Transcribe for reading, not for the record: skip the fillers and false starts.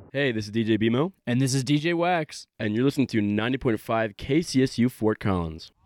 Hey, this is DJ BMO, And this is DJ Wax. and you're listening to 90.5 KCSU Fort Collins.